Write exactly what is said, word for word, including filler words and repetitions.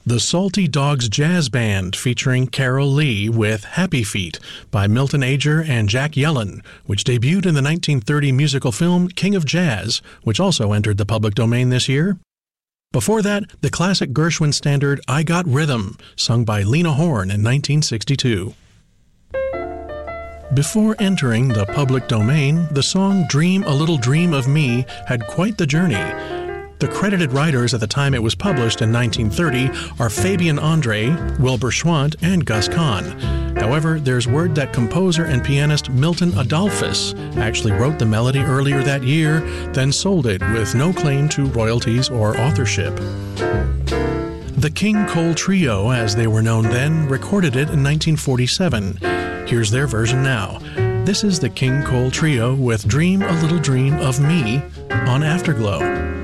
The Salty Dogs Jazz Band featuring Carol Lee with Happy Feet by Milton Ager and Jack Yellen, which debuted in the nineteen thirty musical film King of Jazz, which also entered the public domain this year. Before that, the classic Gershwin standard I Got Rhythm, sung by Lena Horne in nineteen sixty-two. Before entering the public domain, the song Dream a Little Dream of Me had quite the journey. The credited writers at the time it was published in nineteen thirty are Fabian Andre, Wilbur Schwant, and Gus Kahn. However, there's word that composer and pianist Milton Adolphus actually wrote the melody earlier that year, then sold it with no claim to royalties or authorship. The King Cole Trio, as they were known then, recorded it in nineteen forty-seven. Here's their version now. This is the King Cole Trio with Dream a Little Dream of Me on Afterglow.